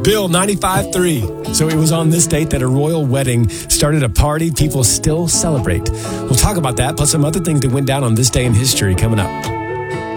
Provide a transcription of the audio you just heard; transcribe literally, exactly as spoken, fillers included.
Bill, ninety-five three. So it was on this date that a royal wedding started a party people still celebrate. We'll talk about that, plus some other things that went down on this day in history coming up.